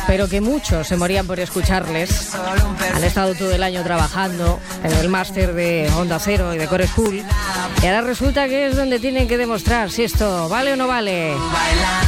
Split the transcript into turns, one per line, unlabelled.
pero que muchos se morían por escucharles. Han estado todo el año trabajando en el máster de Onda Cero y de Core School, y ahora resulta que es donde tienen que demostrar si esto vale o no vale.